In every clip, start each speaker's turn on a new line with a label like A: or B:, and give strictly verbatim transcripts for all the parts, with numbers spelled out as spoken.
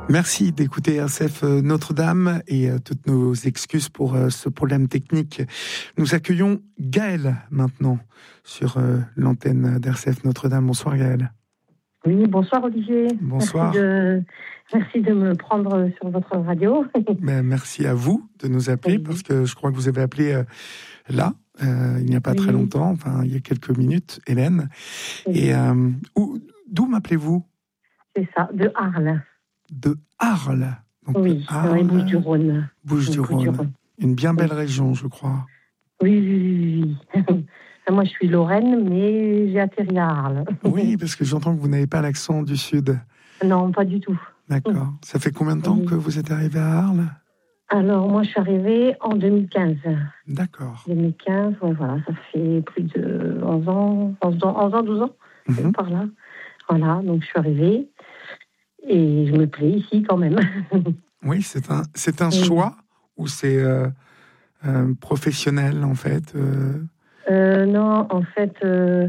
A: Merci d'écouter R C F Notre-Dame et euh, toutes nos excuses pour euh, ce problème technique. Nous accueillons Gaëlle maintenant sur euh, l'antenne d'R C F Notre-Dame. Bonsoir Gaëlle.
B: Oui, bonsoir Olivier.
A: Bonsoir.
B: Merci de, merci de me prendre sur votre radio.
A: Ben, merci à vous de nous appeler, oui. Parce que je crois que vous avez appelé euh, là, euh, il n'y a pas oui. très longtemps, enfin il y a quelques minutes, Hélène. Oui. Et euh, où, d'où m'appelez-vous ?
B: C'est ça, de Arles.
A: De Arles. Donc,
B: oui,
A: Arles,
B: dans les Bouches-du-Rhône.
A: Bouches-du-Rhône. Bouches-du-Rhône. Une bien belle oui. région, je crois.
B: Oui, oui, oui. oui. Moi, je suis Lorraine, mais j'ai atterri à Arles.
A: Oui, parce que j'entends que vous n'avez pas l'accent du Sud.
B: Non, pas du tout.
A: D'accord. Ça fait combien de temps oui. que vous êtes arrivée à Arles ?
B: Alors, moi, je suis arrivée en deux mille quinze.
A: D'accord.
B: deux mille quinze, ouais, voilà, ça fait plus de onze ans, onze ans, douze ans, mm-hmm. par là. Voilà, donc je suis arrivée. Et je me plais ici quand même.
A: Oui, c'est un, c'est un oui. choix ou c'est euh, euh, professionnel en fait euh...
B: Euh, Non, en fait, euh,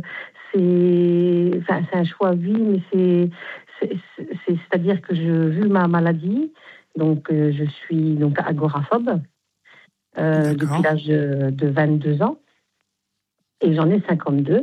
B: c'est, enfin, c'est un choix, oui, mais c'est, c'est, c'est, c'est-à-dire que je, vu ma maladie, donc euh, je suis donc agoraphobe euh, depuis l'âge de, de vingt-deux ans et j'en ai cinquante-deux.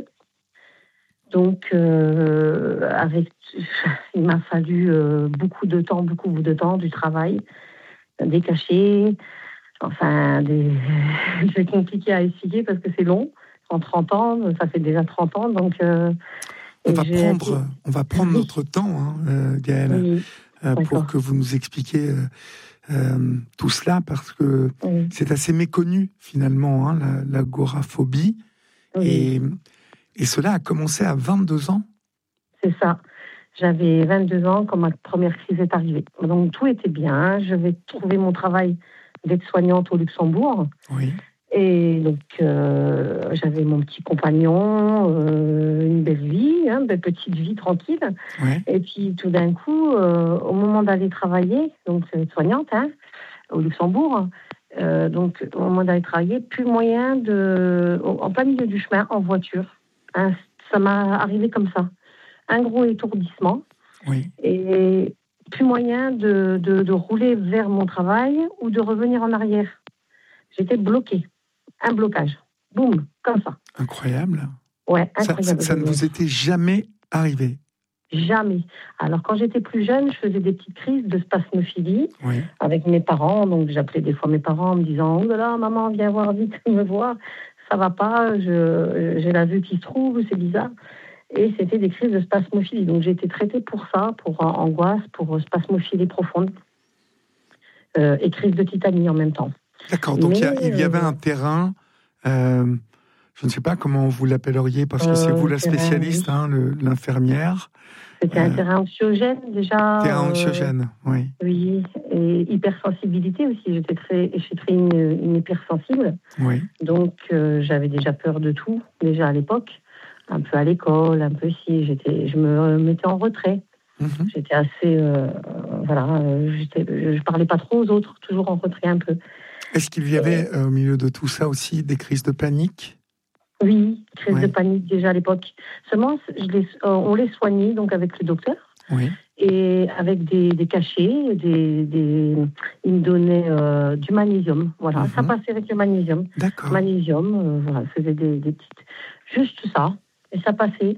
B: Donc, euh, avec, il m'a fallu euh, beaucoup de temps, beaucoup de temps, du travail, des cachets, enfin, des... c'est compliqué à expliquer parce que c'est long. En trente ans, ça fait déjà trente ans, donc... Euh,
A: on, va prendre, on va prendre oui. notre temps, hein, euh, Gaëlle, oui. euh, pour que vous nous expliquiez euh, euh, tout cela, parce que oui. c'est assez méconnu, finalement, hein, la, l'agoraphobie. Oui. Et... Et cela a commencé à vingt-deux ans ?
B: C'est ça. J'avais vingt-deux ans quand ma première crise est arrivée. Donc tout était bien. Je vais trouver mon travail d'aide-soignante au Luxembourg.
A: Oui.
B: Et donc euh, j'avais mon petit compagnon, euh, une belle vie, hein, une belle petite vie tranquille.
A: Oui.
B: Et puis tout d'un coup, euh, au moment d'aller travailler, donc aide-soignante hein, au Luxembourg, euh, donc au moment d'aller travailler, plus moyen de, en plein milieu du chemin, en voiture. Hein, ça m'a arrivé comme ça. Un gros étourdissement.
A: Oui.
B: Et plus moyen de, de, de rouler vers mon travail ou de revenir en arrière. J'étais bloquée. Un blocage. Boum, comme ça.
A: Incroyable.
B: Ouais, incroyable.
A: Ça, ça, ça ne vous était jamais arrivé ?
B: Jamais. Alors, quand j'étais plus jeune, je faisais des petites crises de spasmophilie
A: oui.
B: avec mes parents. Donc, j'appelais des fois mes parents en me disant « Oh là là, maman, viens voir vite, me voir. » Ça va pas, je, j'ai la vue qui se trouve, c'est bizarre. Et c'était des crises de spasmophilie. Donc j'ai été traitée pour ça, pour angoisse, pour spasmophilie profonde. Euh, et crise de tétanie en même temps.
A: D'accord, donc Mais, il y, y avait un terrain, euh, je ne sais pas comment vous l'appelleriez, parce que euh, c'est vous la spécialiste, terrain, hein, le, l'infirmière.
B: C'était euh, un terrain anxiogène déjà.
A: Terrain anxiogène, euh, oui.
B: Oui, et hypersensibilité aussi. J'étais très, j'étais très une, une hypersensible.
A: Oui.
B: Donc euh, j'avais déjà peur de tout, déjà à l'époque. Un peu à l'école, un peu si. J'étais, je me mettais en retrait. Mm-hmm. J'étais assez, euh, voilà, euh, j'étais, je parlais pas trop aux autres, toujours en retrait un peu.
A: Est-ce qu'il y avait euh, au milieu de tout ça aussi des crises de panique ?
B: Oui, crise ouais. de panique déjà à l'époque. Seulement, je les, euh, on les soignait donc avec le docteur.
A: Oui.
B: Et avec des, des cachets, des, des, ils me donnaient euh, du magnésium. Voilà, mm-hmm. ça passait avec le magnésium.
A: D'accord.
B: Magnésium, euh, voilà, faisait des, des petites, juste ça, et ça passait.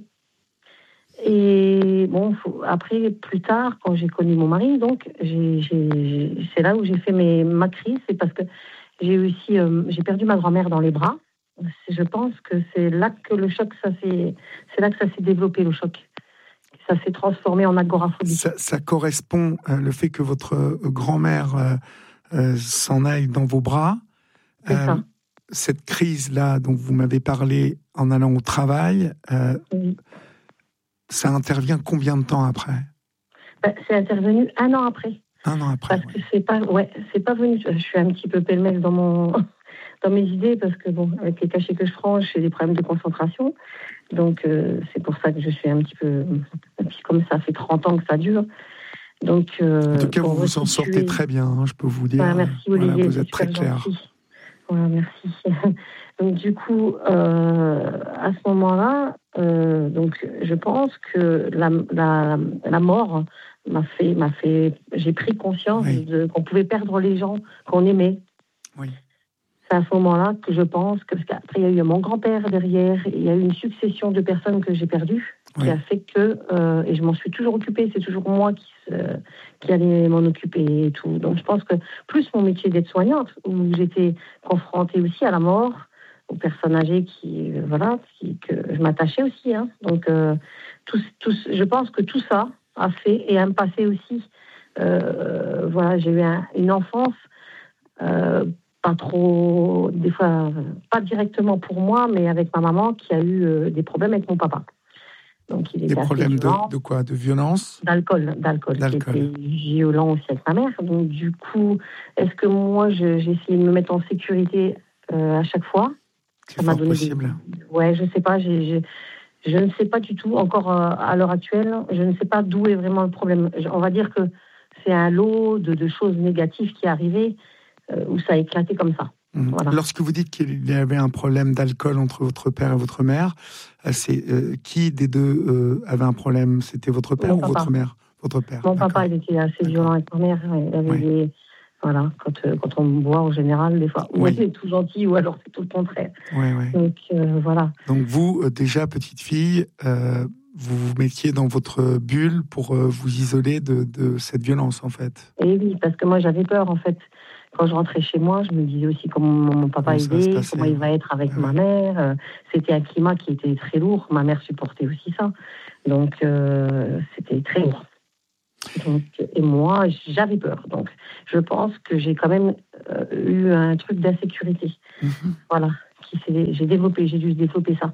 B: Et bon, faut, après, plus tard, quand j'ai connu mon mari, donc j'ai, j'ai, j'ai, c'est là où j'ai fait mes, ma crise, c'est parce que j'ai aussi, euh, j'ai perdu ma grand-mère dans les bras. Je pense que c'est là que le choc, ça s'est, c'est là que ça s'est développé, le choc. Ça s'est transformé en agoraphobie.
A: Ça, ça correspond, euh, le fait que votre euh, grand-mère euh, euh, s'en aille dans vos bras.
B: C'est euh, ça.
A: Cette crise-là dont vous m'avez parlé en allant au travail, euh, oui. ça intervient combien de temps après ?
B: Ben, c'est intervenu un an après.
A: Un an après.
B: Parce
A: ouais.
B: que c'est pas, ouais, c'est pas venu. Je suis un petit peu pêle-mêle dans mon, dans mes idées parce que bon, avec les cachets que je prends, j'ai des problèmes de concentration. Donc euh, c'est pour ça que je suis un petit peu, et puis comme ça fait trente ans que ça dure. Donc, euh,
A: en tout cas, vous vous en sortez très bien, hein, je peux vous dire.
B: Bah, merci Olivier,
A: voilà, vous êtes
B: c'est
A: très clair.
B: Gentil. Voilà, merci. Donc du coup, euh, à ce moment-là, euh, donc je pense que la, la, la mort m'a fait, m'a fait, j'ai pris conscience oui. de, qu'on pouvait perdre les gens qu'on aimait.
A: Oui.
B: C'est à ce moment-là que je pense que, parce qu'après il y a eu mon grand-père derrière, il y a eu une succession de personnes que j'ai perdues, oui. qui a fait que, euh, et je m'en suis toujours occupée, c'est toujours moi qui, euh, qui allais m'en occuper et tout. Donc je pense que plus mon métier d'aide-soignante, où j'étais confrontée aussi à la mort, aux personnes âgées qui, euh, voilà, qui, que je m'attachais aussi. Hein. Donc euh, tout, tout, je pense que tout ça a fait, et un passé aussi, euh, voilà, j'ai eu un, une enfance, euh, pas trop, des fois, pas directement pour moi, mais avec ma maman qui a eu euh, des problèmes avec mon papa.
A: Donc, il des problèmes de, de quoi? De violence?
B: D'alcool, d'alcool, d'alcool. Qui était violent aussi avec ma mère. Donc du coup, est-ce que moi, je, j'ai essayé de me mettre en sécurité euh, à chaque fois?
A: C'est fort possible.
B: Des... Ouais, je sais pas, j'ai, j'ai... je ne sais pas du tout, encore euh, à l'heure actuelle, je ne sais pas d'où est vraiment le problème. On va dire que c'est un lot de, de choses négatives qui est arrivé, euh, où ça a éclaté comme ça.
A: Mmh. Voilà. Lorsque vous dites qu'il y avait un problème d'alcool entre votre père et votre mère, c'est euh, qui des deux euh, avait un problème? C'était votre père Mon ou papa. Votre mère? Votre père.
B: Mon D'accord. papa, il était assez D'accord. violent avec ma mère. Il avait oui. des... Voilà, quand, euh, quand on me voit en général, des fois, ou oui. elle est tout gentille, ou alors c'est tout le contraire.
A: Oui, oui.
B: Donc, euh, voilà.
A: Donc vous, euh, déjà, petite fille, euh, vous vous mettiez dans votre bulle pour euh, vous isoler de, de cette violence, en fait.
B: Et oui, parce que moi, j'avais peur, en fait. Quand je rentrais chez moi, je me disais aussi comment mon papa est, comment il va être avec ah, ma mère. Euh, c'était un climat qui était très lourd. Ma mère supportait aussi ça. Donc, euh, c'était très lourd. Donc, et moi, j'avais peur. Donc, je pense que j'ai quand même euh, eu un truc d'insécurité. Mm-hmm. Voilà. Qui s'est, j'ai développé, j'ai dû développer ça.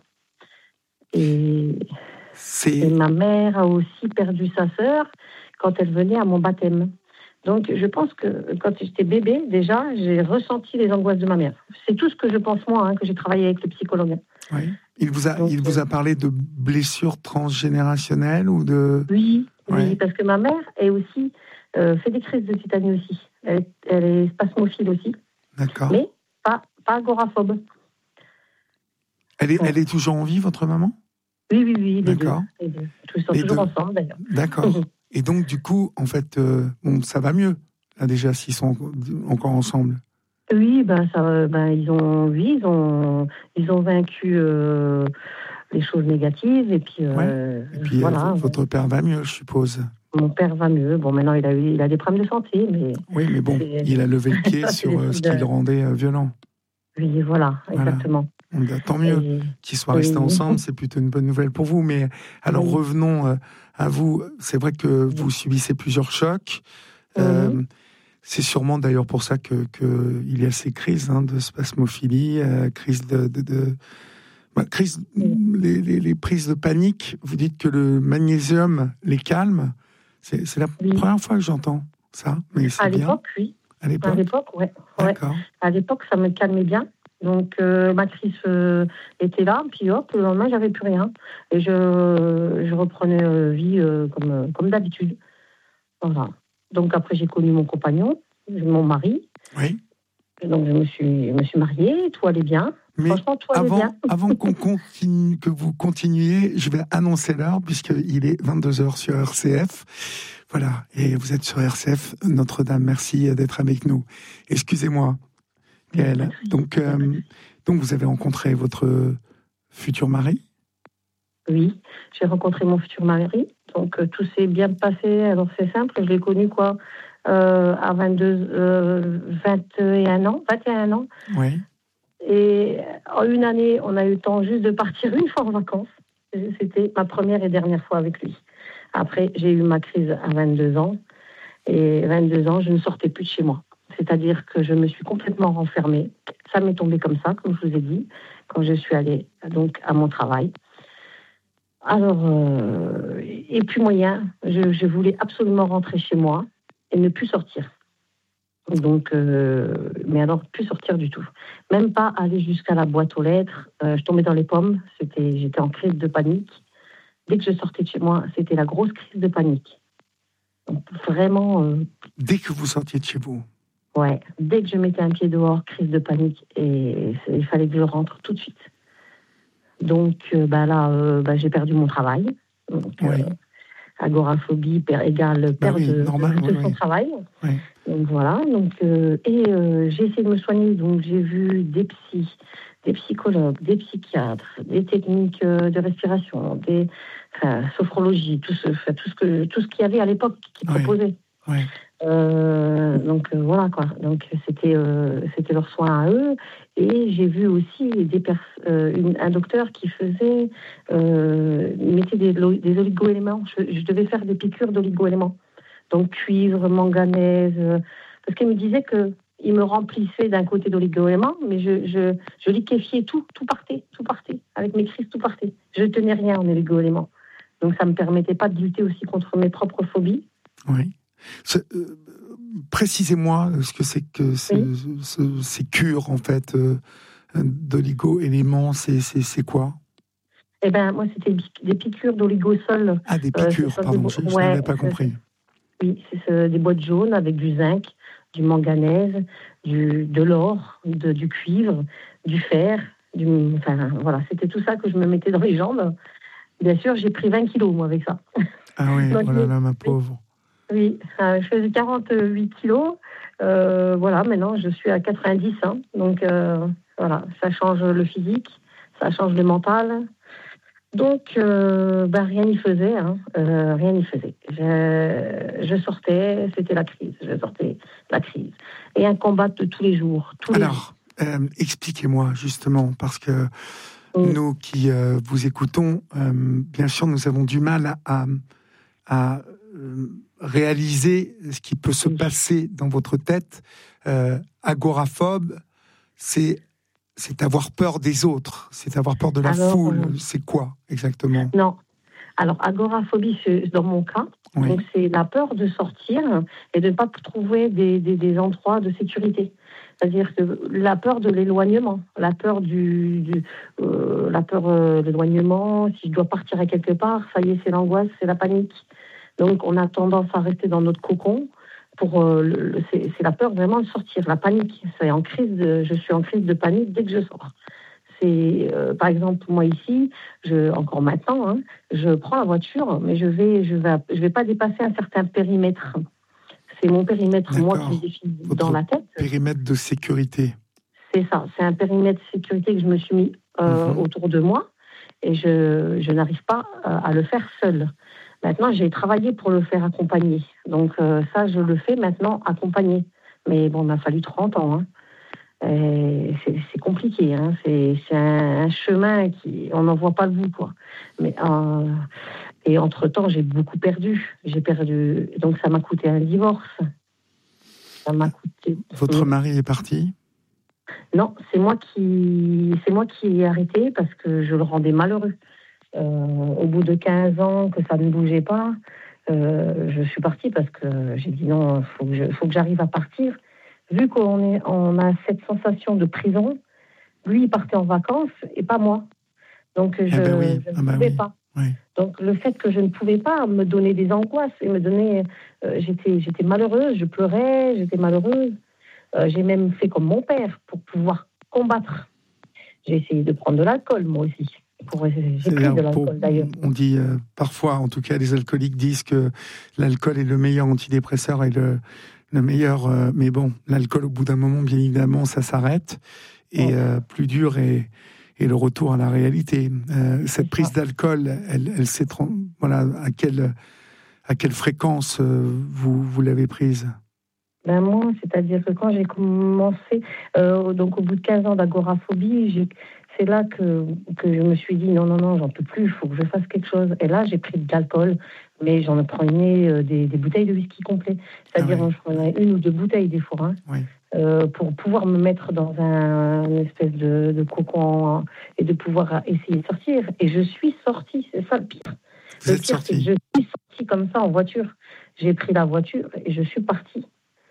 B: Et, et ma mère a aussi perdu sa sœur quand elle venait à mon baptême. Donc, je pense que quand j'étais bébé, déjà, j'ai ressenti les angoisses de ma mère. C'est tout ce que je pense, moi, hein, que j'ai travaillé avec le psychologue.
A: Oui. Il vous a, Donc, il vous a parlé de blessures transgénérationnelles ou de...
B: Oui, ouais. oui, parce que ma mère est aussi, euh, fait des crises de tétanie aussi. Elle, elle est spasmophile aussi.
A: D'accord.
B: Mais pas, pas agoraphobe.
A: Elle est, ouais. elle est toujours en vie, votre maman?
B: Oui, oui, oui, les
A: D'accord.
B: deux. Les deux. Ils sont les toujours deux. Ensemble, d'ailleurs.
A: D'accord. Et donc, du coup, en fait, euh, bon, ça va mieux, là, déjà, s'ils sont encore ensemble.
B: Oui, ben, ça, ben, ils ont, oui, ils ont, ils ont vaincu euh, les choses négatives, et puis, euh,
A: ouais. et puis voilà. Euh, votre père va mieux, je suppose.
B: Mon père va mieux. Bon, maintenant, il a, eu, il a des problèmes de santé, mais...
A: Oui, mais bon, il a levé le pied sur euh, ce qui le rendait euh, violent.
B: Oui, voilà, exactement.
A: Voilà. Tant mieux et... qu'ils soient restés oui. ensemble, c'est plutôt une bonne nouvelle pour vous. Mais alors, oui. revenons euh, à vous. C'est vrai que vous subissez plusieurs chocs. Oui. Euh, c'est sûrement d'ailleurs pour ça que, que il y a ces crises hein, de spasmophilie, euh, crise de... de, de... Bah, crise, oui. les, les, les prises de panique. Vous dites que le magnésium les calme. C'est, c'est la oui. première fois que j'entends ça. Mais c'est
B: à
A: bien.
B: l'époque, oui.
A: À l'époque,
B: à l'époque, ouais. ouais. À l'époque, ça me calmait bien. Donc, euh, ma crise euh, était là, puis hop, le lendemain, j'avais plus rien. Et je, je reprenais euh, vie euh, comme, comme d'habitude. Voilà. Donc, après, j'ai connu mon compagnon, mon mari.
A: Oui.
B: Et donc, je me suis, je me suis mariée, tout allait bien.
A: Mais Franchement, tout allait avant, bien. avant qu'on continue, que vous continuiez, je vais annoncer l'heure, puisqu'il est vingt-deux heures sur R C F. Voilà. Et vous êtes sur R C F. Notre-Dame, merci d'être avec nous. Excusez-moi. Gaëlle. Donc, euh, donc, vous avez rencontré votre futur mari?
B: Oui, j'ai rencontré mon futur mari. Donc, euh, tout s'est bien passé. Alors, c'est simple, je l'ai connu, quoi, euh, à vingt-deux, euh, vingt et un ans. vingt et un ans.
A: Oui.
B: Et en une année, on a eu le temps juste de partir une fois en vacances. C'était ma première et dernière fois avec lui. Après, j'ai eu ma crise à vingt-deux ans. Et vingt-deux ans, je ne sortais plus de chez moi. C'est-à-dire que je me suis complètement renfermée. Ça m'est tombé comme ça, comme je vous ai dit, quand je suis allée donc, à mon travail. Alors, euh, et puis moyen, je, je voulais absolument rentrer chez moi et ne plus sortir. Donc, euh, mais alors, plus sortir du tout. Même pas aller jusqu'à la boîte aux lettres. Euh, je tombais dans les pommes. C'était, j'étais en crise de panique. Dès que je sortais de chez moi, c'était la grosse crise de panique. Donc, vraiment... Euh...
A: Dès que vous sortiez de chez vous?
B: Ouais, dès que je mettais un pied dehors, crise de panique, et il fallait que je rentre tout de suite. Donc, euh, bah là, euh, bah, j'ai perdu mon travail. Donc,
A: oui.
B: euh, agoraphobie per, égale perte bah oui, de, normal, de, de oui, son oui. travail.
A: Oui.
B: Donc voilà. Donc, euh, et euh, j'ai essayé de me soigner. Donc, j'ai vu des psys, des psychologues, des psychiatres, des techniques euh, de respiration, des enfin, sophrologie, tout ce, enfin, tout ce que tout ce qu'il y avait à l'époque qui
A: oui.
B: proposait.
A: Oui.
B: Euh, donc euh, voilà quoi. Donc c'était euh, c'était leur soin à eux. Et j'ai vu aussi des pers- euh, une, un docteur qui faisait euh, mettait des, des oligo-éléments. Je, je devais faire des piqûres d'oligo-éléments. Donc cuivre, manganèse, euh, parce qu'il me disait que il me remplissait d'un côté d'oligo-éléments, mais je, je, je liquéfiais tout, tout partait, tout partait. Avec mes crises, tout partait. Je tenais rien en oligo-éléments. Donc ça me permettait pas de lutter aussi contre mes propres phobies.
A: Oui. Ce, euh, précisez-moi ce que c'est que ce, oui. ce, ces cures en fait euh, d'oligo-éléments, c'est, c'est, c'est quoi?
B: Eh ben moi c'était des piqûres d'oligosol.
A: Ah des piqûres, euh, pardon, des... je, je ouais, n'avais pas compris.
B: Oui, c'est ce, des boîtes jaunes avec du zinc, du manganèse, du, de l'or, de, du cuivre, du fer. Du, enfin voilà, c'était tout ça que je me mettais dans les jambes. Bien sûr, j'ai pris vingt kilos moi avec ça.
A: Ah oui, donc, oh là là, ma pauvre.
B: Oui, euh, je faisais quarante-huit kilos. Euh, voilà, maintenant je suis à quatre-vingt-dix. Hein, donc euh, voilà, ça change le physique, ça change le mental. Donc, euh, bah, rien n'y faisait, hein. euh, rien n'y faisait. Je, je sortais, c'était la crise, je sortais, la crise. Et un combat de tous les jours. Tous
A: Alors,
B: les jours.
A: Euh, expliquez-moi justement, parce que oui. nous qui euh, vous écoutons, euh, bien sûr, nous avons du mal à, à euh, réaliser ce qui peut se oui. passer dans votre tête. Euh, agoraphobe, c'est... C'est avoir peur des autres, c'est avoir peur de la Alors, foule. Euh, c'est quoi exactement?
B: Non. Alors, agoraphobie, c'est dans mon cas. Oui. Donc, c'est la peur de sortir et de ne pas trouver des, des, des endroits de sécurité. C'est-à-dire que la peur de l'éloignement, la peur du, du euh, la peur euh, de l'éloignement. Si je dois partir à quelque part, ça y est, c'est l'angoisse, c'est la panique. Donc, on a tendance à rester dans notre cocon. Pour, euh, le, c'est, c'est la peur vraiment de sortir, la panique. C'est en crise de, je suis en crise de panique dès que je sors. C'est, euh, par exemple, moi ici, je, encore maintenant, hein, je prends la voiture, mais je vais, je vais, je vais pas dépasser un certain périmètre. C'est mon périmètre, D'accord. moi, qui définis dans la tête.
A: Périmètre de sécurité.
B: C'est ça, c'est un périmètre de sécurité que je me suis mis euh, mm-hmm. autour de moi, et je, je n'arrive pas euh, à le faire seule. Maintenant, j'ai travaillé pour le faire accompagner. Donc euh, ça, je le fais maintenant accompagner. Mais bon, il m'a fallu trente ans. Hein. Et c'est, c'est compliqué. Hein. C'est, c'est un, un chemin qui, on n'en voit pas le bout, quoi. Mais euh, et entre-temps, j'ai beaucoup perdu. J'ai perdu. Donc ça m'a coûté un divorce. Ça m'a coûté.
A: Votre mari est parti?
B: Non, c'est moi qui, c'est moi qui ai arrêté parce que je le rendais malheureux. Euh, au bout de quinze ans que ça ne bougeait pas, euh, je suis partie parce que j'ai dit non, il faut que, je, faut que j'arrive à partir. Vu qu'on est, on a cette sensation de prison, lui il partait en vacances et pas moi. Donc je, ah ben oui. je ne ah ben pouvais oui. pas. Oui. Donc le fait que je ne pouvais pas me donner des angoisses et me donner, euh, j'étais, j'étais malheureuse, je pleurais, j'étais malheureuse. Euh, j'ai même fait comme mon père pour pouvoir combattre. J'ai essayé de prendre de l'alcool moi aussi. Pour, j'ai pris de l'alcool, pour, d'ailleurs.
A: On dit euh, parfois, en tout cas, les alcooliques disent que l'alcool est le meilleur antidépresseur et le, le meilleur. Euh, mais bon, l'alcool, au bout d'un moment, bien évidemment, ça s'arrête. Et ouais. euh, plus dur est, est le retour à la réalité. Euh, cette prise d'alcool, elle, elle s'est. Voilà, à quelle, à quelle fréquence euh, vous, vous l'avez prise?
B: Ben moi, c'est-à-dire que quand j'ai commencé, euh, donc au bout de quinze ans d'agoraphobie, j'ai, c'est là que, que je me suis dit non, non, non, j'en peux plus, il faut que je fasse quelque chose. Et là, j'ai pris de l'alcool, mais j'en prenais euh, des, des bouteilles de whisky complet. C'est-à-dire, ah oui. je prenais une ou deux bouteilles des fois, hein, oui. euh, pour pouvoir me mettre dans un une espèce de, de cocon hein, et de pouvoir essayer de sortir. Et je suis sortie, c'est ça le pire.
A: Vous
B: le
A: êtes
B: pire,
A: sortie.
B: c'est que je suis sortie comme ça en voiture. J'ai pris la voiture et je suis partie.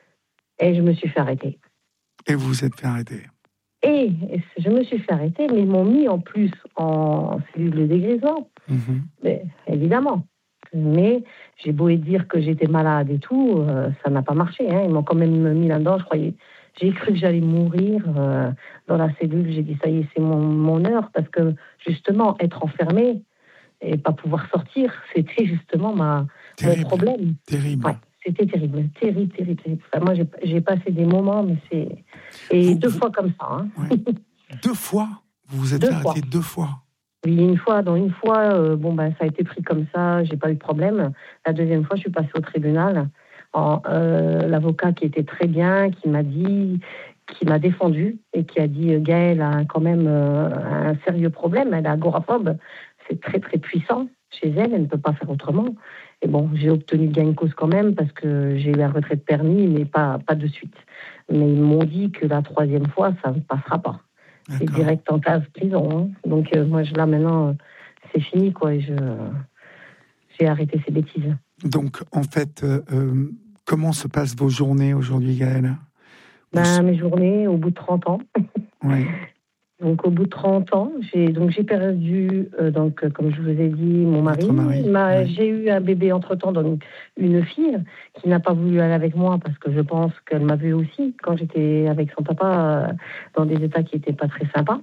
B: Et je me suis fait arrêter.
A: Et vous vous êtes fait arrêter.
B: Et je me suis fait arrêter, mais ils m'ont mis en plus en cellule de dégrisement. Mm-hmm. Mais évidemment. Mais j'ai beau dire que j'étais malade et tout, euh, ça n'a pas marché. Hein. Ils m'ont quand même mis là-dedans, je croyais. J'ai cru que j'allais mourir euh, dans la cellule. J'ai dit, ça y est, c'est mon, mon heure. Parce que, justement, être enfermé et pas pouvoir sortir, c'était justement ma, mon problème.
A: Terrible.
B: Ouais, c'était terrible. Terrible, terrible, terrible. Enfin, moi, j'ai, j'ai passé des moments, mais c'est... Et
A: vous,
B: deux
A: vous...
B: fois comme ça. Hein.
A: Ouais. Deux fois? Vous vous êtes arrêté deux fois?
B: Oui, une fois, dans une fois, euh, bon, ben, ça a été pris comme ça, j'ai pas eu de problème. La deuxième fois, je suis passée au tribunal. En, euh, l'avocat qui était très bien, qui m'a dit, qui m'a défendu et qui a dit, Gaëlle a quand même euh, un sérieux problème, elle est agoraphobe, c'est très très puissant chez elle, elle ne peut pas faire autrement. Et bon, j'ai obtenu gain de cause quand même parce que j'ai eu un retrait de permis, mais pas, pas de suite. Mais ils m'ont dit que la troisième fois, ça ne passera pas. C'est direct en case prison. Hein. Donc, euh, moi, je, là, maintenant, euh, c'est fini, quoi. Et je, euh, j'ai arrêté ces bêtises.
A: Donc, en fait, euh, euh, comment se passent vos journées aujourd'hui, Gaëlle?
B: Ben, Vous... Mes journées, au bout de trente ans.
A: Oui.
B: Donc, au bout de trente ans, j'ai, donc, j'ai perdu, euh, donc, comme je vous ai dit, mon mari.
A: mari
B: Ma,
A: oui.
B: J'ai eu un bébé entre-temps, donc une fille qui n'a pas voulu aller avec moi parce que je pense qu'elle m'a vue aussi quand j'étais avec son papa euh, dans des états qui n'étaient pas très sympas.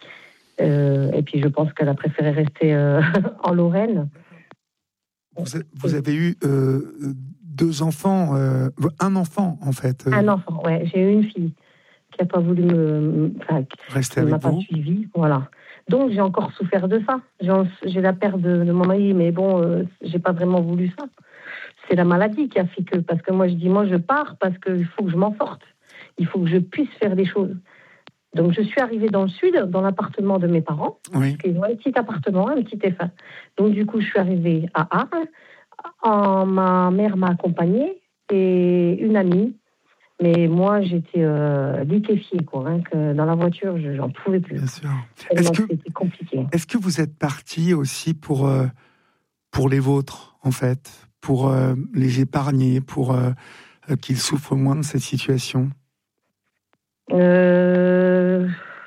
B: Euh, et puis, je pense qu'elle a préféré rester euh, en Lorraine.
A: Vous, a, vous avez eu euh, deux enfants, euh, un enfant, en fait. Euh...
B: Un enfant, ouais. J'ai eu une fille qui n'a pas voulu me... Enfin,
A: rester
B: qui ne
A: avec
B: m'a
A: vous.
B: pas suivie, voilà. Donc, j'ai encore souffert de ça. J'ai, j'ai la perte de, de mon mari, mais bon, euh, j'ai pas vraiment voulu ça. C'est la maladie qui a fait que... Parce que moi, je dis, moi, je pars parce qu'il faut que je m'en sorte. Il faut que je puisse faire des choses. Donc, je suis arrivée dans le sud, dans l'appartement de mes parents.
A: Oui.
B: Ils ont un petit appartement, un petit F un. Donc, du coup, je suis arrivée à Arles. En, ma mère m'a accompagnée et une amie. Mais moi, j'étais euh, liquéfiée, quoi. Hein, que dans la voiture, je, j'en pouvais plus.
A: Bien sûr.
B: Est-ce
A: que,
B: c'était compliqué.
A: Est-ce que vous êtes partie aussi pour, euh, pour les vôtres, en fait, pour euh, les épargner, pour euh, qu'ils souffrent moins de cette situation?
B: euh...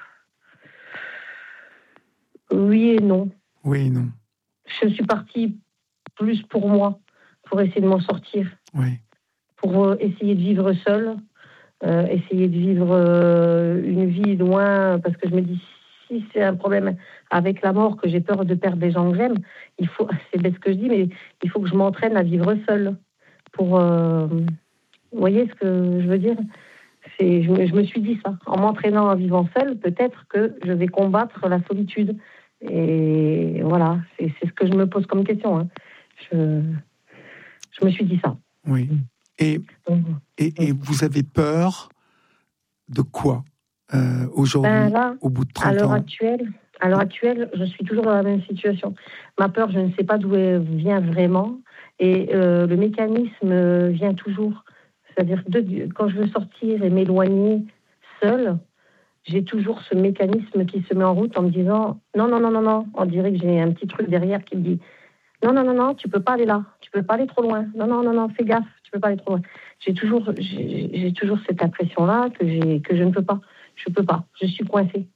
B: Oui et non.
A: Oui et non.
B: Je suis partie plus pour moi, pour essayer de m'en sortir.
A: Oui.
B: Pour euh, essayer de vivre seule, euh, essayer de vivre euh, une vie loin, parce que je me dis, si c'est un problème avec la mort, que j'ai peur de perdre des gens que j'aime, il faut, c'est bête ce que je dis, mais il faut que je m'entraîne à vivre seule. Pour, euh, vous voyez ce que je veux dire? C'est, je, je me suis dit ça. En m'entraînant à vivre seule, peut-être que je vais combattre la solitude. Et voilà, c'est, c'est ce que je me pose comme question. Hein. Je, je me suis dit ça.
A: Oui. Et, et, et vous avez peur de quoi euh, aujourd'hui, ben là, au bout de trente ans?
B: À l'heure actuelle, à l'heure actuelle, je suis toujours dans la même situation. Ma peur, je ne sais pas d'où elle vient vraiment. Et euh, le mécanisme vient toujours. C'est-à-dire que de, quand je veux sortir et m'éloigner seule, j'ai toujours ce mécanisme qui se met en route en me disant non, non, non, non, non. On dirait que j'ai un petit truc derrière qui me dit non, non, non, non, tu peux pas aller là. Tu peux pas aller trop loin. Non, non, non, non, fais gaffe. Tu peux pas aller trop loin. J'ai toujours, j'ai, j'ai toujours cette impression-là que j'ai, que je ne peux pas. Je peux pas. Je suis coincée.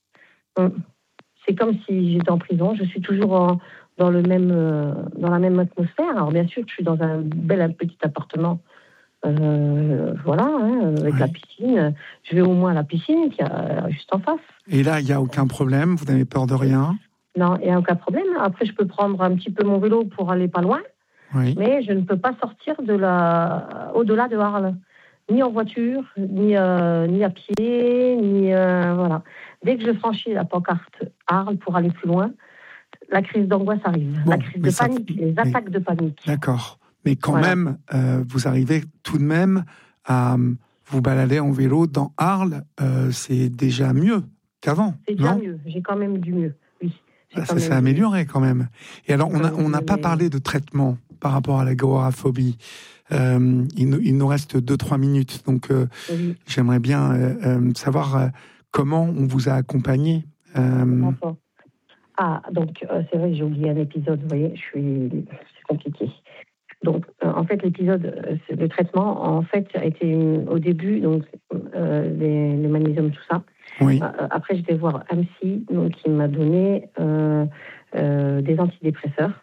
B: C'est comme si j'étais en prison. Je suis toujours en, dans le même, euh, dans la même atmosphère. Alors bien sûr, je suis dans un bel un petit appartement. Euh, voilà, hein, avec oui. la piscine. Je vais au moins à la piscine qui est juste en face.
A: Et là, il n'y a aucun problème. Vous n'avez peur de rien?
B: Non, il n'y a aucun problème. Après, je peux prendre un petit peu mon vélo pour aller pas loin,
A: oui.
B: mais je ne peux pas sortir de la... au-delà de Arles, ni en voiture, ni, euh, ni à pied, ni... Euh, voilà. Dès que je franchis la pancarte Arles pour aller plus loin, la crise d'angoisse arrive, bon, la crise de ça... panique, les mais... attaques de panique.
A: D'accord. Mais quand voilà. même, euh, vous arrivez tout de même à vous balader en vélo dans Arles, euh, c'est déjà mieux qu'avant.
B: C'est déjà mieux, j'ai quand même du mieux, oui.
A: Ça s'est amélioré quand même. Et alors, on n'a pas parlé de traitement par rapport à l'agoraphobie. Euh, il, nous, il nous reste deux trois minutes, donc euh, oui. j'aimerais bien euh, euh, savoir euh, comment on vous a accompagné. Euh...
B: Ah, donc euh, c'est vrai, j'ai oublié un épisode, vous voyez, je suis... c'est compliqué. Donc, euh, en fait, l'épisode, euh, le traitement, en fait, a été une, au début, donc, euh, les, les magnésium, tout ça.
A: Oui.
B: Euh, après, j'étais voir un psy, donc, qui m'a donné euh, euh, des antidépresseurs.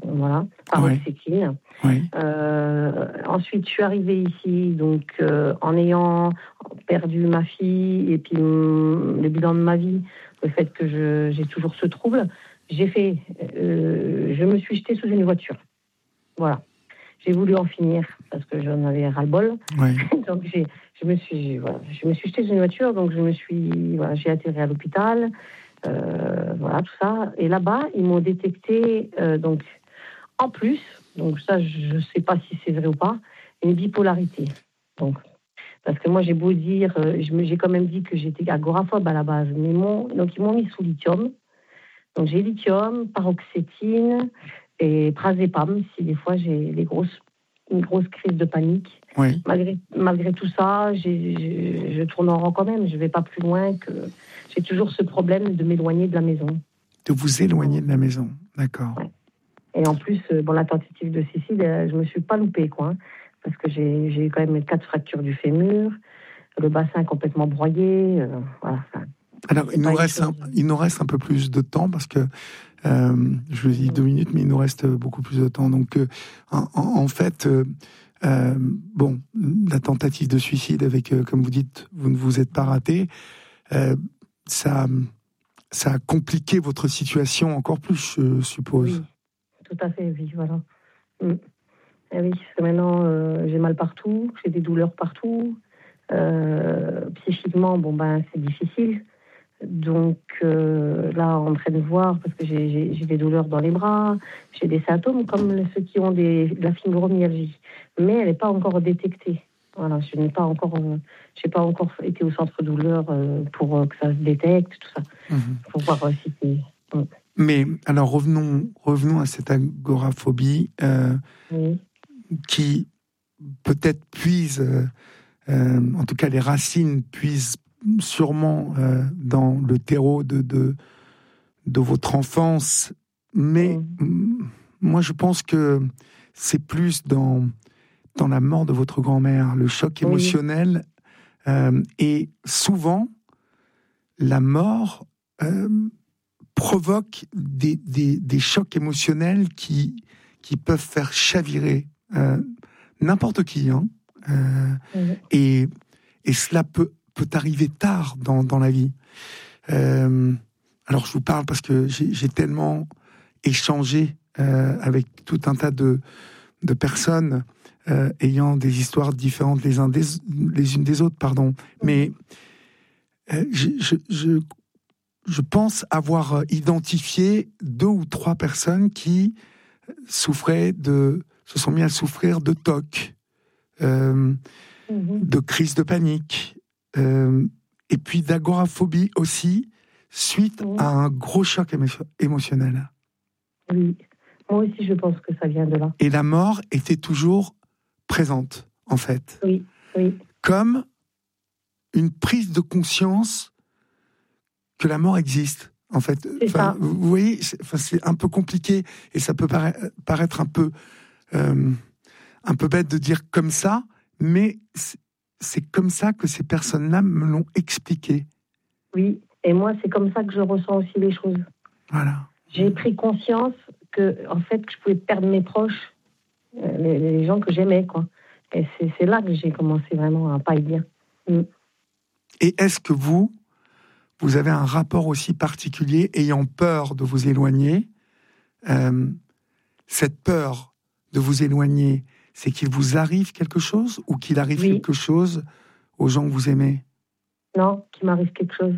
B: voilà, paroxétine.
A: Oui. Oui.
B: Euh, ensuite, je suis arrivée ici, donc euh, en ayant perdu ma fille et puis hum, le bilan de ma vie, le fait que je, j'ai toujours ce trouble, j'ai fait, euh, je me suis jetée sous une voiture. Voilà. J'ai voulu en finir parce que j'en avais ras-le-bol.
A: Oui.
B: donc j'ai, je me suis, voilà, je me suis jetée sous une voiture, donc je me suis, voilà, j'ai atterri à l'hôpital, euh, voilà tout ça. Et là-bas, ils m'ont détecté, euh, donc en plus, donc ça, je ne sais pas si c'est vrai ou pas, une bipolarité. Donc, parce que moi, j'ai beau dire, euh, je me, j'ai quand même dit que j'étais agoraphobe à la base, mais mon, donc ils m'ont mis sous lithium. Donc j'ai lithium, paroxétine et prazépam, si des fois j'ai des grosses, une grosse crise de panique.
A: Oui.
B: Malgré, malgré tout ça, j'ai, j'ai, je tourne en rond quand même, je ne vais pas plus loin que... J'ai toujours ce problème de m'éloigner de la maison.
A: De vous éloigner de la maison, d'accord.
B: Ouais. Et en plus, bon, la tentative de suicide, je ne me suis pas loupée, quoi, hein, parce que j'ai, j'ai quand même quatre fractures du fémur, le bassin complètement broyé, euh, voilà. Enfin,
A: alors, il nous, reste un, il nous reste un peu plus de temps, parce que, euh, je vous dis deux minutes, mais il nous reste beaucoup plus de temps. Donc, euh, en, en fait, euh, euh, bon, la tentative de suicide avec, euh, comme vous dites, vous ne vous êtes pas raté, euh, ça, ça a compliqué votre situation encore plus, je suppose.
B: Oui, tout à fait, oui, voilà. Mm. Et oui, parce que maintenant, euh, j'ai mal partout, j'ai des douleurs partout. Euh, psychiquement, bon, ben, c'est difficile. Donc euh, là, en train de voir, parce que j'ai, j'ai, j'ai des douleurs dans les bras, j'ai des symptômes comme ceux qui ont des, de la fibromyalgie, mais elle n'est pas encore détectée. Voilà, je n'ai pas encore, euh, j'ai pas encore été au centre douleur euh, pour euh, que ça se détecte, tout ça, mmh. pour voir euh, si c'est. Mmh.
A: Mais alors revenons, revenons à cette agoraphobie euh,
B: oui.
A: qui peut-être puise, euh, euh, en tout cas les racines puisent sûrement euh, dans le terreau de, de, de votre enfance, mais mmh. moi je pense que c'est plus dans, dans la mort de votre grand-mère, le choc émotionnel, oui. euh, et souvent la mort euh, provoque des, des, des chocs émotionnels qui, qui peuvent faire chavirer euh, n'importe qui, hein, euh, oui. et, et cela peut peut arriver tard dans, dans la vie. Euh, alors, je vous parle parce que j'ai, j'ai tellement échangé euh, avec tout un tas de, de personnes euh, ayant des histoires différentes les, uns des, les unes des autres, pardon. Mais euh, je, je, je, je pense avoir identifié deux ou trois personnes qui souffraient de, se sont mis à souffrir de T O C, euh, mmh. de crise de panique, Euh, et puis d'agoraphobie aussi, suite oui. à un gros choc émo- émotionnel.
B: Oui, moi aussi je pense que ça vient de là.
A: Et la mort était toujours présente, en fait.
B: Oui, oui.
A: Comme une prise de conscience que la mort existe, en fait.
B: C'est ça.
A: Vous voyez, c'est, c'est un peu compliqué, et ça peut para- paraître un peu, euh, un peu bête de dire comme ça, mais c'est, c'est comme ça que ces personnes-là me l'ont expliqué.
B: Oui, et moi, c'est comme ça que je ressens aussi les choses.
A: Voilà.
B: J'ai pris conscience que, en fait, que je pouvais perdre mes proches, les, les gens que j'aimais, quoi. Et c'est, c'est là que j'ai commencé vraiment à pas être bien. Mm.
A: Et est-ce que vous, vous avez un rapport aussi particulier, ayant peur de vous éloigner, euh, cette peur de vous éloigner, c'est qu'il vous arrive quelque chose ou qu'il arrive oui. quelque chose aux gens que vous aimez?
B: Non, qu'il m'arrive quelque chose.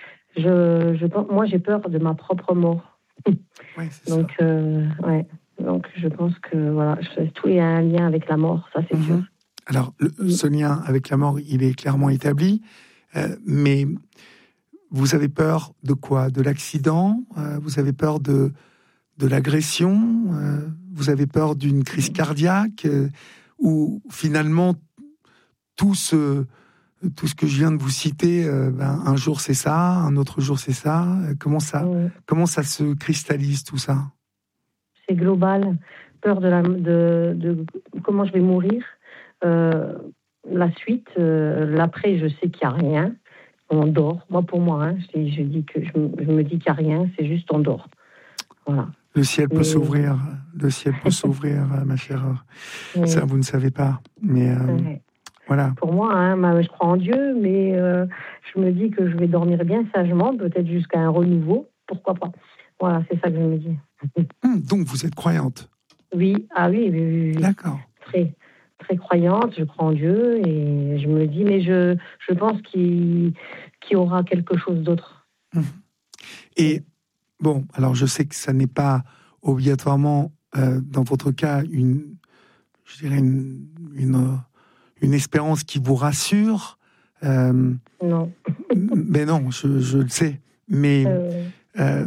B: Je, je, moi, j'ai peur de ma propre mort.
A: Ouais, c'est
B: Donc,
A: ça.
B: Euh, ouais. Donc, je pense que voilà, tout est un lien avec la mort, ça c'est mm-hmm. sûr.
A: Alors, le, oui. ce lien avec la mort, il est clairement établi, euh, mais vous avez peur de quoi? De l'accident? euh, Vous avez peur de, de l'agression? euh, Vous avez peur d'une crise cardiaque? euh, Ou finalement, tout ce, tout ce que je viens de vous citer, euh, ben, un jour c'est ça, un autre jour c'est ça. Comment ça, oui. comment ça se cristallise tout ça?
B: C'est global. Peur de, la, de, de comment je vais mourir. Euh, la suite, euh, l'après, je sais qu'il n'y a rien. On dort. Moi, pour moi, hein, je, je dis que je, je me dis qu'il n'y a rien. C'est juste on dort. Voilà.
A: Le ciel peut mais... s'ouvrir, le ciel peut s'ouvrir, ma chère. Oui. Ça, vous ne savez pas. Mais euh, oui. voilà.
B: Pour moi, hein, je crois en Dieu, mais euh, je me dis que je vais dormir bien sagement, peut-être jusqu'à un renouveau. Pourquoi pas? Voilà, c'est ça que je me dis.
A: Hum, donc, vous êtes croyante?
B: Oui, ah oui, oui, oui, oui.
A: D'accord.
B: Très, très croyante, je crois en Dieu, et je me dis, mais je, je pense qu'il, qu'il y aura quelque chose d'autre.
A: Hum. Et bon, alors je sais que ça n'est pas obligatoirement, euh, dans votre cas, une, je dirais une, une, une espérance qui vous rassure. Euh,
B: non.
A: Mais non, je, je le sais. Mais euh... Euh,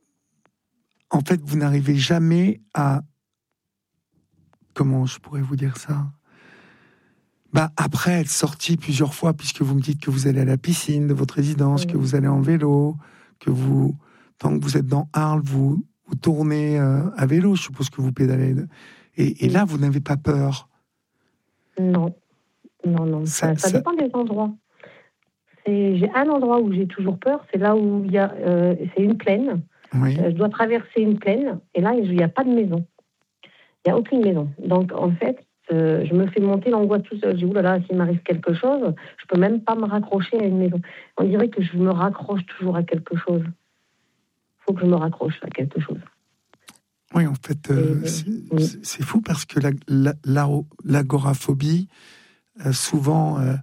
A: en fait, vous n'arrivez jamais à... Comment je pourrais vous dire ça? Bah, après être sorti plusieurs fois, puisque vous me dites que vous allez à la piscine de votre résidence, oui. que vous allez en vélo, que vous... Tant que vous êtes dans Arles, vous, vous tournez euh, à vélo, je suppose que vous pédalez. Et, et là, vous n'avez pas peur?
B: Non. Non, non. Ça, ça, ça dépend des endroits. C'est, j'ai un endroit où j'ai toujours peur, c'est là où il y a... Euh, c'est une plaine.
A: Oui.
B: Euh, je dois traverser une plaine, et là, il n'y a pas de maison. Il n'y a aucune maison. Donc, en fait, euh, je me fais monter l'angoisse tout seul. Je dis, oulala, s'il m'arrive quelque chose, je ne peux même pas me raccrocher à une maison. On dirait que je me raccroche toujours à quelque chose. Il faut que je me raccroche à quelque chose.
A: Oui, en fait, euh, c'est, oui. c'est, c'est fou parce que la, la, la, l'agoraphobie, euh, souvent, euh,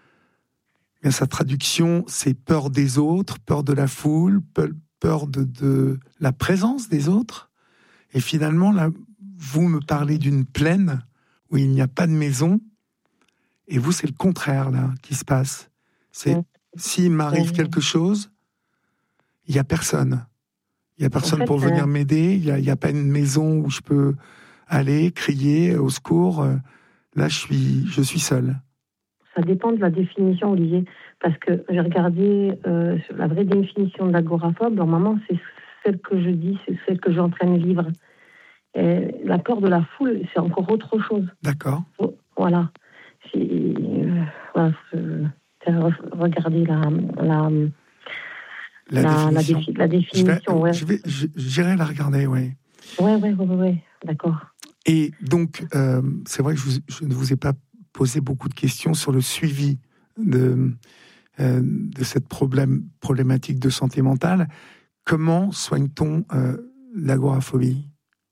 A: bien, sa traduction, c'est peur des autres, peur de la foule, peur de, de la présence des autres. Et finalement, là, vous me parlez d'une plaine où il n'y a pas de maison, et vous, c'est le contraire, là, qui se passe. C'est, oui. S'il m'arrive oui. quelque chose, il n'y a personne. Il n'y a personne en fait, pour venir euh... m'aider, il n'y a, a pas une maison où je peux aller, crier au secours. Là, je suis, je suis seul.
B: Ça dépend de la définition, Olivier, parce que j'ai regardé euh, la vraie définition de l'agoraphobe. Normalement, c'est celle que je dis, c'est celle que j'entraîne livre. Et la peur de la foule, c'est encore autre chose.
A: D'accord.
B: Voilà. C'est, euh, voilà euh, regardez la la
A: la, la définition. La, défi,
B: la définition.
A: Je vais,
B: ouais.
A: je vais, j'irai la regarder, oui.
B: Ouais, ouais, ouais, ouais, d'accord.
A: Et donc, euh, c'est vrai que je, vous, je ne vous ai pas posé beaucoup de questions sur le suivi de euh, de cette problème problématique de santé mentale. Comment soigne-t-on euh, l'agoraphobie?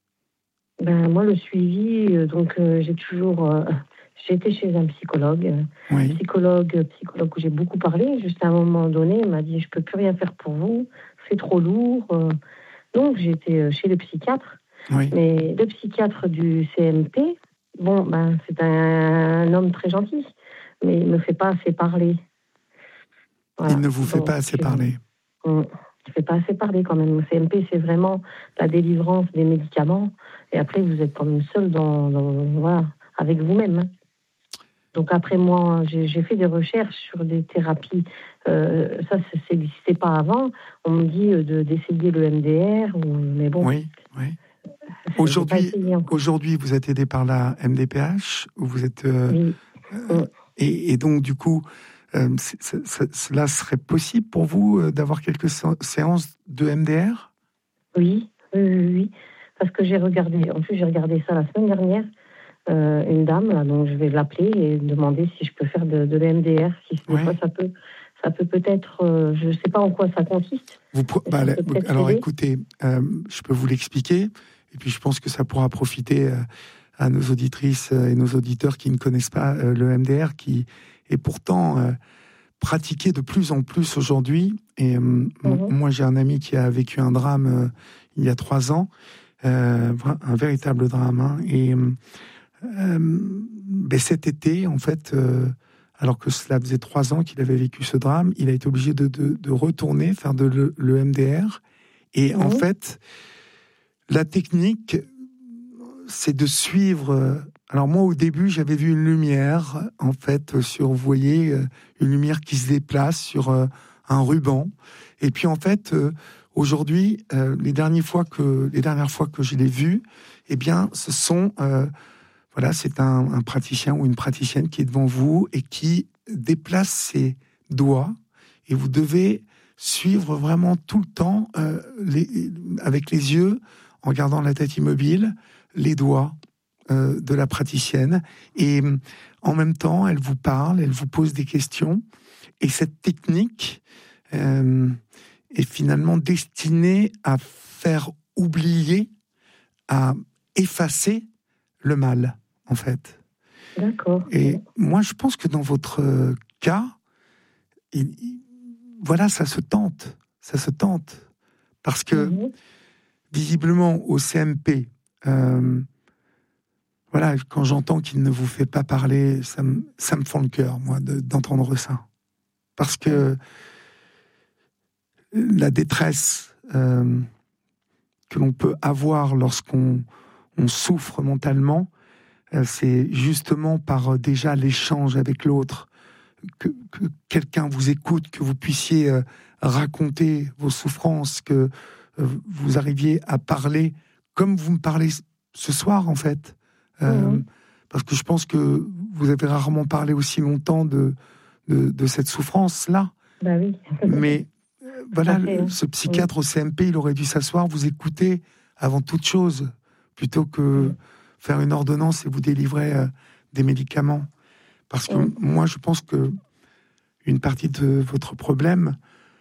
B: Ben, moi, le suivi, euh, donc euh, j'ai toujours... Euh, j'ai été chez un psychologue, euh,
A: oui.
B: psychologue, psychologue où j'ai beaucoup parlé. Juste à un moment donné, il m'a dit, je ne peux plus rien faire pour vous, c'est trop lourd. Euh. Donc, j'ai été chez le psychiatre.
A: Oui.
B: Mais le psychiatre du C M P, bon, ben, c'est un, un homme très gentil, mais il ne me fait pas assez parler.
A: Voilà. Il ne vous fait donc, pas assez parler.
B: On, Je ne fais pas assez parler quand même. Le C M P, c'est vraiment la délivrance des médicaments. Et après, vous êtes quand même seul dans, dans, voilà, avec vous-même. Hein. Donc après, moi, j'ai, j'ai fait des recherches sur des thérapies. Euh, ça, ça n'existait pas avant. On me dit de, d'essayer le M D R. Ou, mais bon.
A: Oui, oui. Aujourd'hui, aujourd'hui, vous êtes aidé par la M D P H. Vous êtes, euh,
B: oui.
A: euh, et, et donc, du coup... Euh, c'est, c'est, c'est, cela serait possible pour vous euh, d'avoir quelques séances de M D R?
B: Oui, oui, oui, oui, parce que j'ai regardé, en plus j'ai regardé ça la semaine dernière, euh, une dame, là, donc je vais l'appeler et demander si je peux faire de, de l'M D R, si des ouais. fois ça peut, ça peut peut-être, euh, je ne sais pas en quoi ça consiste.
A: Vous, bah, ça peut alors aider. Écoutez, euh, je peux vous l'expliquer, et puis je pense que ça pourra profiter euh, à nos auditrices et nos auditeurs qui ne connaissent pas euh, le M D R, qui et pourtant euh, pratiqué de plus en plus aujourd'hui. Et euh, mm-hmm. moi, j'ai un ami qui a vécu un drame euh, il y a trois ans, euh, un véritable drame. Hein, et euh, ben, cet été, en fait, euh, alors que cela faisait trois ans qu'il avait vécu ce drame, il a été obligé de, de, de retourner faire de le, le M D R. Et mm-hmm. en fait, la technique, c'est de suivre... Alors moi, au début, j'avais vu une lumière, en fait, sur, vous voyez, une lumière qui se déplace sur euh, un ruban. Et puis, en fait, euh, aujourd'hui, euh, les dernières fois que les dernières fois que je l'ai vu, eh bien, ce sont, euh, voilà, c'est un, un praticien ou une praticienne qui est devant vous et qui déplace ses doigts. Et vous devez suivre vraiment tout le temps, euh, les, avec les yeux, en gardant la tête immobile, les doigts euh, de la praticienne. Et en même temps, elle vous parle, elle vous pose des questions. Et cette technique euh, est finalement destinée à faire oublier, à effacer le mal, en fait.
B: D'accord.
A: Et moi, je pense que dans votre cas, il, il, voilà, ça se tente. Ça se tente. Parce que, mmh. visiblement, au C M P, euh, voilà, quand j'entends qu'il ne vous fait pas parler, ça me, ça me fend le cœur, moi, de, d'entendre ça. Parce que la détresse euh, que l'on peut avoir lorsqu'on on souffre mentalement, euh, c'est justement par euh, déjà l'échange avec l'autre, que, que quelqu'un vous écoute, que vous puissiez euh, raconter vos souffrances, que euh, vous arriviez à parler comme vous me parlez ce soir, en fait. Euh, mmh. Parce que je pense que vous avez rarement parlé aussi longtemps de, de, de cette souffrance-là.
B: Bah oui.
A: Mais euh, voilà, le, ce psychiatre oui. au C M P, il aurait dû s'asseoir, vous écouter avant toute chose, plutôt que oui. faire une ordonnance et vous délivrer euh, des médicaments. Parce que oui. moi, je pense que une partie de votre problème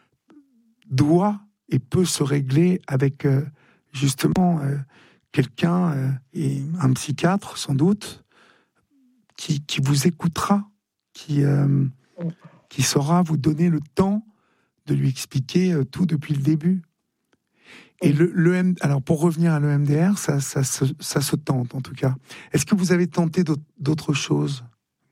A: doit et peut se régler avec euh, justement euh, quelqu'un, euh, et un psychiatre sans doute, qui, qui vous écoutera, qui, euh, oui. qui saura vous donner le temps de lui expliquer euh, tout depuis le début. Oui. Et le, le M... alors pour revenir à l'E M D R, ça, ça, ça, ça se tente en tout cas. Est-ce que vous avez tenté d'autres, d'autres choses ?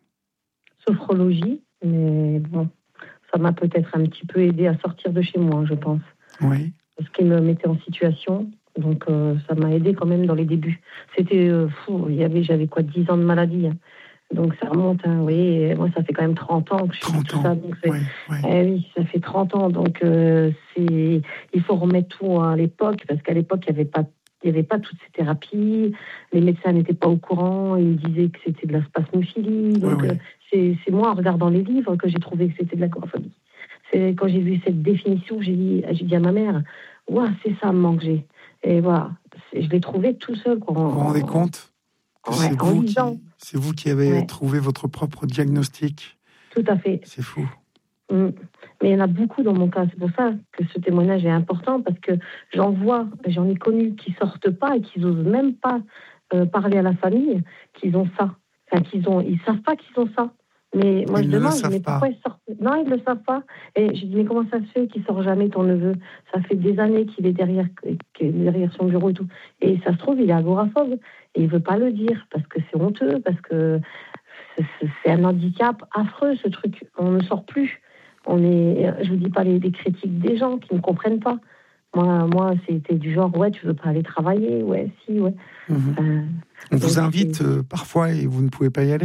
B: Sophrologie, mais bon, ça m'a peut-être un petit peu aidé à sortir de chez moi, je pense.
A: Oui.
B: Parce qu'il me mettait en situation, donc euh, ça m'a aidé quand même dans les débuts. C'était euh, fou, il y avait, j'avais quoi, dix ans de maladie, hein. Donc ça remonte, hein, oui, moi ça fait quand même trente ans que je fais tout ça. Donc
A: oui, oui.
B: Eh oui, ça fait trente ans, donc euh, c'est, il faut remettre tout à l'époque, parce qu'à l'époque il n'y avait pas Il n'y avait pas toutes ces thérapies, les médecins n'étaient pas au courant, ils disaient que c'était de la spasmophilie. Donc, oui, oui. Euh, c'est, c'est moi, en regardant les livres, que j'ai trouvé que c'était de l'agoraphobie. C'est quand j'ai vu cette définition, j'ai dit, j'ai dit à ma mère, ouais, c'est ça me manque j'ai. Et voilà, c'est, je l'ai trouvé tout seul. Quoi, en,
A: vous vous rendez compte que
B: ouais,
A: c'est, vous qui, c'est vous qui avez ouais. trouvé votre propre diagnostic.
B: Tout à fait.
A: C'est fou.
B: Mmh. Mais il y en a beaucoup dans mon cas. C'est pour ça que ce témoignage est important, parce que j'en vois, j'en ai connu qui sortent pas et qui n'osent même pas euh, parler à la famille qu'ils ont ça. Enfin, qu'ils ont, ils savent pas qu'ils ont ça. Mais moi,
A: ils
B: je
A: ne
B: demande,
A: le savent
B: mais
A: pas.
B: pourquoi ils sortent ? Non, ils ne le savent pas. Et je dis, mais comment ça se fait qu'il sort jamais, ton neveu ? Ça fait des années qu'il est derrière, qu'il est derrière son bureau et tout. Et ça se trouve, il est agoraphobe. Et il veut pas le dire, parce que c'est honteux, parce que c'est, c'est un handicap affreux, ce truc. On ne sort plus. On est, je vous dis pas les, les critiques des gens qui ne comprennent pas. Moi, moi, c'était du genre, ouais, tu veux pas aller travailler, ouais, si, ouais.
A: Mmh. Euh, On vous invite euh, parfois et vous ne pouvez pas y aller ?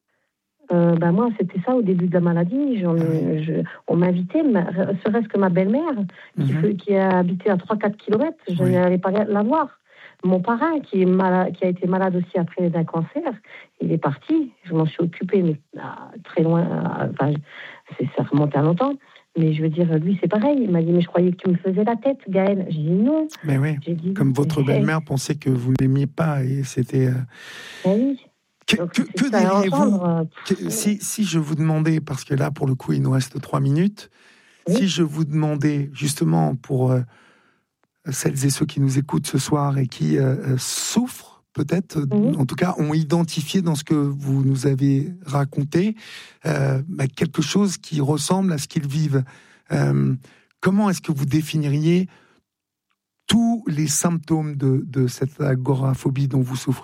B: Euh, ben moi, c'était ça au début de la maladie. J'en, oui. je, on m'invitait, serait-ce que ma belle-mère, qui, mmh. fait, qui a habité à trois à quatre kilomètres, je oui. n'allais pas la voir. Mon parrain, qui, est malade, qui a été malade aussi après d'un cancer, il est parti. Je m'en suis occupée, mais ah, très loin. Ah, enfin, c'est, ça remonte à longtemps. Mais je veux dire, lui, c'est pareil. Il m'a dit, mais je croyais que tu me faisais la tête, Gaëlle. J'ai dit non.
A: Mais oui, J'ai dit, comme votre belle-mère pensait que vous ne l'aimiez pas. Et c'était... Euh...
B: Ben oui.
A: Que, que, que diriez-vous que, si, si je vous demandais, parce que là, pour le coup, il nous reste trois minutes, oui. si je vous demandais, justement, pour euh, celles et ceux qui nous écoutent ce soir et qui euh, souffrent, peut-être, mmh. en tout cas, ont identifié dans ce que vous nous avez raconté, euh, bah, quelque chose qui ressemble à ce qu'ils vivent. Euh, comment est-ce que vous définiriez tous les symptômes de, de cette agoraphobie dont vous souffrez ?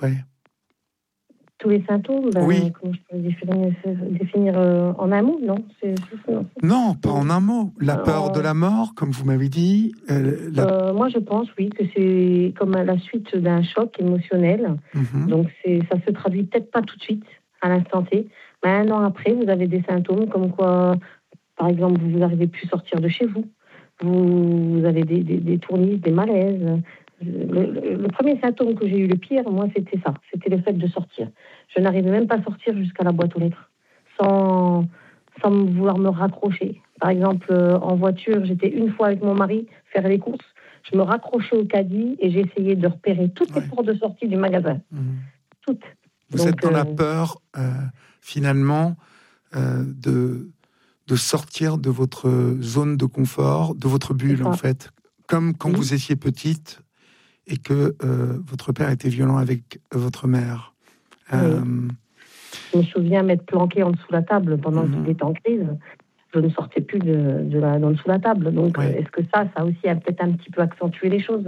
B: Tous les symptômes, ben,
A: oui.
B: comment je peux définir, définir euh, en un mot, non c'est, c'est, non.
A: non, pas en un mot. La euh, peur de la mort, comme vous m'avez dit.
B: Euh, la... euh, moi, je pense, oui, que c'est comme à la suite d'un choc émotionnel. Mm-hmm. Donc, c'est, ça se traduit peut-être pas tout de suite, à l'instant T. Mais un an après, vous avez des symptômes comme quoi, par exemple, vous n'arrivez plus à sortir de chez vous. Vous, vous avez des, des, des tournis, des malaises. Le, le, le premier symptôme que j'ai eu le pire, moi, c'était ça. C'était le fait de sortir. Je n'arrivais même pas à sortir jusqu'à la boîte aux lettres, sans, sans vouloir me raccrocher. Par exemple, euh, en voiture, j'étais une fois avec mon mari faire les courses. je me raccrochais au caddie et j'essayais de repérer toutes ouais. les portes de sortie du magasin. Mmh. Toutes.
A: Vous Donc, êtes dans euh... la peur, euh, finalement, euh, de, de sortir de votre zone de confort, de votre bulle, en fait. Comme quand oui. vous étiez petite et que euh, votre père était violent avec votre mère. Euh...
B: Oui. Je me souviens m'être planquée en dessous de la table pendant mmh. qu'il était en crise. Je ne sortais plus de, de la, d'en dessous de la table. Donc, oui. est-ce que ça, ça aussi a peut-être un petit peu accentué les choses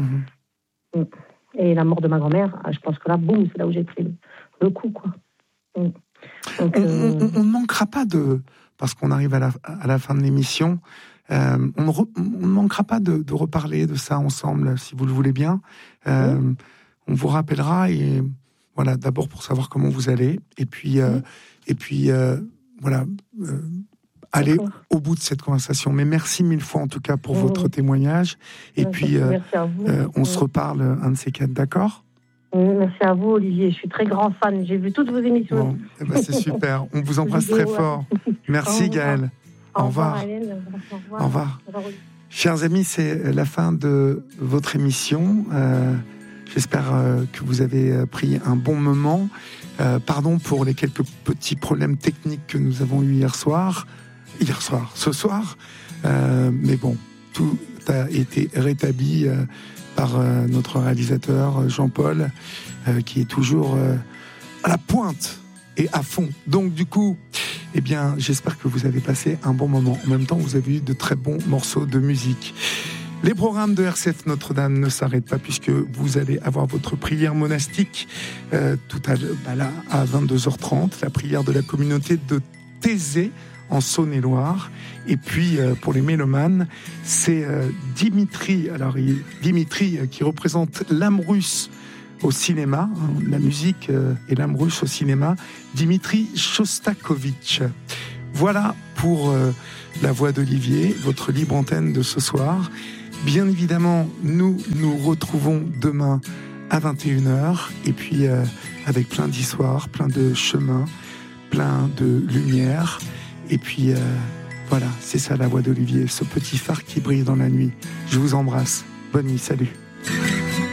B: mmh. Et la mort de ma grand-mère, je pense que là, boum, c'est là où j'ai pris le, le coup, quoi. Donc,
A: on, euh... on, on ne manquera pas de... Parce qu'on arrive à la, à la fin de l'émission, euh, on ne re, manquera pas de, de reparler de ça ensemble, si vous le voulez bien. Euh, oui. On vous rappellera, et voilà, d'abord pour savoir comment vous allez, et puis, euh, oui. et puis euh, voilà... Euh, aller au bout de cette conversation. Mais merci mille fois, en tout cas, pour mmh. votre témoignage. Et merci, puis, euh, euh, on mmh. se reparle un de ces quatre, d'accord ?
B: Merci à vous, Olivier. Je suis très grand fan. J'ai vu toutes vos émissions.
A: Bon, eh ben c'est super. On vous embrasse très fort. Merci, Gaëlle. Au revoir. Au revoir. Au revoir. Au revoir. Au revoir. Chers amis, c'est la fin de votre émission. Euh, j'espère euh, que vous avez pris un bon moment. Euh, pardon pour les quelques petits problèmes techniques que nous avons eus hier soir. Hier soir, ce soir, euh, mais bon, tout a été rétabli euh, par euh, notre réalisateur Jean-Paul, euh, qui est toujours euh, à la pointe et à fond. Donc du coup, eh bien, j'espère que vous avez passé un bon moment. En même temps, vous avez eu de très bons morceaux de musique. Les programmes de R C F Notre-Dame ne s'arrêtent pas, puisque vous allez avoir votre prière monastique euh, tout à l'heure, bah là, à vingt-deux heures trente, la prière de la communauté de Thésée, en Saône-et-Loire. Et puis, euh, pour les mélomanes, c'est euh, Dimitri, alors il, Dimitri euh, qui représente l'âme russe au cinéma, hein, la musique euh, et l'âme russe au cinéma, Dimitri Shostakovich. Voilà pour euh, la voix d'Olivier, votre libre antenne de ce soir. Bien évidemment, nous nous retrouvons demain à vingt et une heures, et puis euh, avec plein d'histoires, plein de chemins, plein de lumière. Et puis, euh, voilà, c'est ça la voix d'Olivier, ce petit phare qui brille dans la nuit. Je vous embrasse. Bonne nuit, salut.